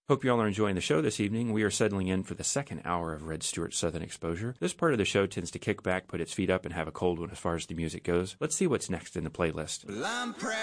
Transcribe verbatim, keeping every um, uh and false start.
Hope you all are enjoying the show this evening. We are settling in for the second hour of Red Stewart Southern Exposure. This part of the show tends to kick back, put its feet up, and have a cold one as far as the music goes. Let's see what's next in the playlist. Well,